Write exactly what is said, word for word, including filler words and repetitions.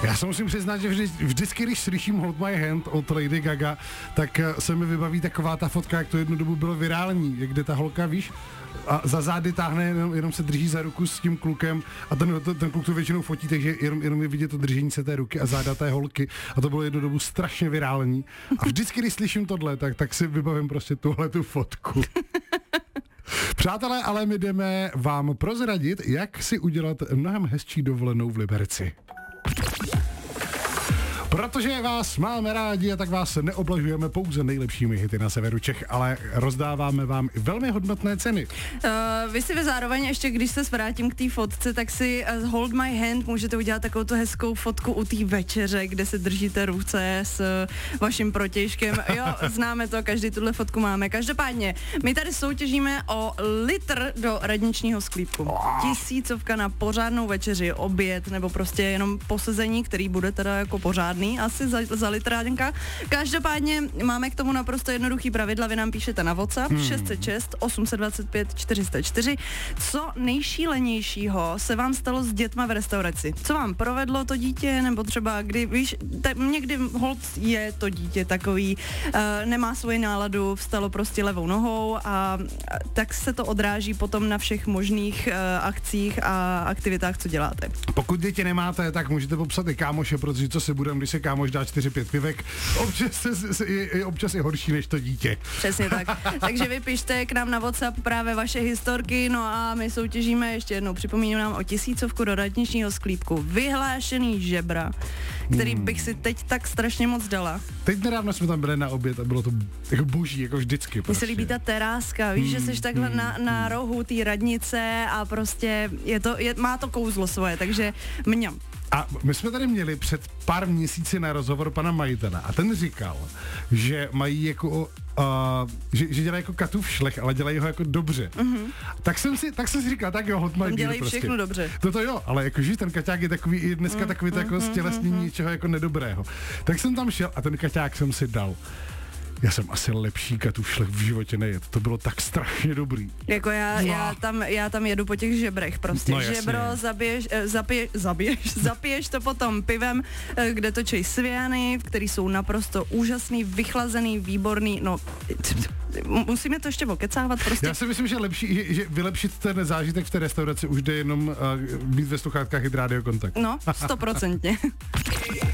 Já se musím přiznat, že vždy, vždycky, když slyším Hold My Hand od Lady Gaga, tak se mi vybaví taková ta fotka, jak to jednu dobu bylo virální, kde ta holka, víš, a za zády táhne, jenom, jenom se drží za ruku s tím klukem a ten, ten, ten kluk to většinou fotí, takže jenom, jenom je vidět to držení se té ruky a záda té holky a to bylo jednu dobu strašně virální. A vždycky, když slyším tohle, tak, tak si vybavím prostě tuhle tu fotku. Přátelé, ale my jdeme vám prozradit, jak si udělat mnohem hezčí dovolenou v Liberci. Protože vás máme rádi a tak vás neoblažujeme pouze nejlepšími hity na severu Čech, ale rozdáváme vám i velmi hodnotné ceny. Uh, vy si vy zároveň ještě, když se vrátím k té fotce, tak si uh, Hold My Hand můžete udělat takovou tu hezkou fotku u té večeře, kde se držíte ruce s uh, vaším protějškem. Jo, známe to, každý tuhle fotku máme. Každopádně, my tady soutěžíme o litr do radničního sklípku. Tisícovka na pořádnou večeři, oběd nebo prostě jenom posezení, který bude teda jako pořádný asi za, za litránka. Každopádně máme k tomu naprosto jednoduchý pravidla, vy nám píšete na WhatsApp hmm. šest set šest osm set dvacet pět čtyři sta čtyři. Co nejšílenějšího se vám stalo s dětma v restauraci? Co vám provedlo to dítě, nebo třeba kdy, víš, te, někdy hold je to dítě takový, uh, nemá svoji náladu, vstalo prostě levou nohou a, a tak se to odráží potom na všech možných uh, akcích a aktivitách, co děláte. Pokud děti nemáte, tak můžete popsat i kámoše, protože co si budeme, když se kámoš dá čtyři pět pivek, občas, se, se, je, je občas je horší než to dítě. Přesně tak. Takže vy pište k nám na WhatsApp právě vaše historky, no a my soutěžíme, ještě jednou připomínám nám o tisícovku do radničního sklípku. Vyhlášený žebra, který hmm. bych si teď tak strašně moc dala. Teď nedávno jsme tam byli na oběd a bylo to jako boží, jako vždycky. Mně prostě. se líbí ta teráska, víš, hmm. že jsi takhle hmm. na, na rohu té radnice a prostě je to, je, má to kouzlo svoje, takže mňam. A my jsme tady měli před pár měsíci na rozhovor pana majitele a ten říkal, že mají jako, uh, že, že dělají jako Katův šlech, ale dělají ho jako dobře. Mm-hmm. Tak jsem si, tak jsem si říkal, tak jo, hod mají dělají prostě. všechno dobře. Toto jo, ale jakože ten kaťák je takový i dneska mm, takový mm, jako mm, stělesnění mm, něčeho jako nedobrého. Tak jsem tam šel a ten kaťák jsem si dal. Já jsem asi lepší Katův šlech v životě nejet. To bylo tak strašně dobrý. Jako já, no. já, tam, já tam jedu po těch žebrech prostě. No, žebro, zabiješ, zapiješ, zabiješ, zapiješ to potom pivem, kde točí sviany, který jsou naprosto úžasný, vychlazený, výborný, no musíme to ještě okecávat prostě. Já si myslím, že lepší, že, že vylepšit ten zážitek v té restauraci už jde jenom uh, být ve sluchátkách i rádio kontakt. No, stoprocentně.